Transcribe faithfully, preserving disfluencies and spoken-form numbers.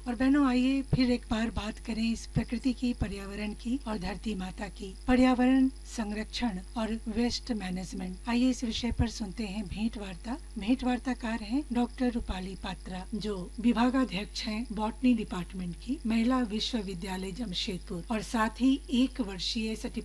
और बहनों, आइए फिर एक बार बात करें इस प्रकृति की, पर्यावरण की और धरती माता की। पर्यावरण संरक्षण और वेस्ट मैनेजमेंट। आइए इस विषय पर सुनते हैं भेंट वार्ता। भेंट वार्ताकार हैं डॉक्टर रूपाली पात्रा, जो विभागाध्यक्ष हैं बॉटनी डिपार्टमेंट की, महिला विश्वविद्यालय जमशेदपुर, और साथ ही एक वर्षीय